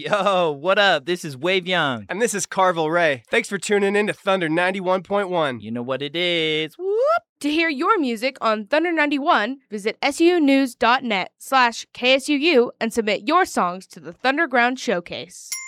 Yo, what up? This is Wave Young. And this is Carvel Ray. Thanks for tuning in to Thunder 91.1. You know what it is. Whoop! To hear your music on Thunder 91, visit sunews.net/KSUU and submit your songs to the Thunderground Showcase.